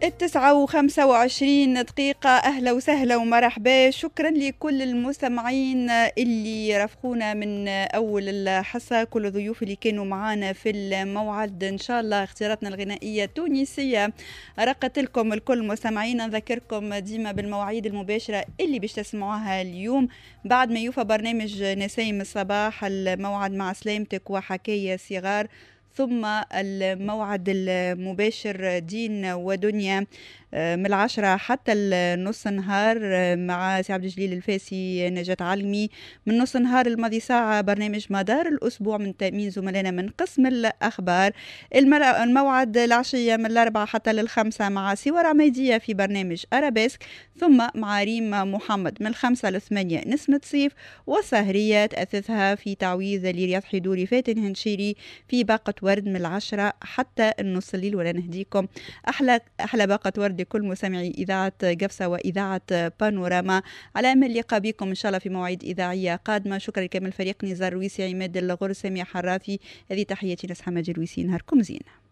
9:25. أهلا وسهلا ومرحبا. شكرا لكل المستمعين اللي رافقونا من أول الحصة، كل الضيوف اللي كانوا معانا في الموعد. إن شاء الله اختياراتنا الغنائية التونسية رقت لكم الكل المستمعين. نذكركم ديما بالمواعيد المباشرة اللي باش تسمعوها اليوم بعد ما يوفى برنامج نسايم الصباح، الموعد مع سلامتك وحكاية صغار، ثم الموعد المباشر دين ودنيا من 10 حتى النص نهار مع سي عبد الجليل الفاسي نجاة علمي. من نص نهار الماضي ساعة برنامج مدار الأسبوع من تأمين زملائنا من قسم الأخبار. الموعد العشية من 4 حتى 5 مع سوار عميدية في برنامج أرابيسك، ثم مع ريم محمد من 5 8 نسمة صيف، وسهرية تأثثها في تعويذ لرياض حضوري فاتن هنشيري في باقة ورد من 10 حتى النص الليل. ولا نهديكم أحلى باقة ورد لكل مستمعي إذاعة قفصة وإذاعة بانوراما، على أمل اللقاء بكم إن شاء الله في مواعيد إذاعية قادمة. شكرا لكامل فريق نزار رويسي، عماد الغر، سامية حرافي. هذه تحياتي نسحة مجلويسي، نهاركم زين.